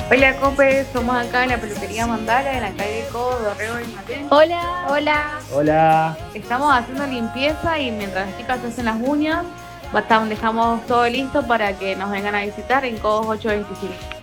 Hola, Cope, somos acá en la peluquería Mandala, en la calle Codo, Dorrego y Matén. Hola. Hola. Hola. Estamos haciendo limpieza y mientras las chicas hacen las uñas, dejamos todo listo para que nos vengan a visitar en Codos 825.